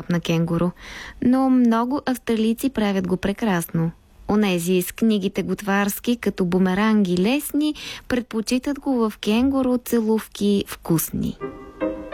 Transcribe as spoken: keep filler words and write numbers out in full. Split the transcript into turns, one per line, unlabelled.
хап на кенгуру, но много австралийци правят го прекрасно. Онези с книгите готварски, като бумеранги лесни, предпочитат го в кенгуру целувки вкусни.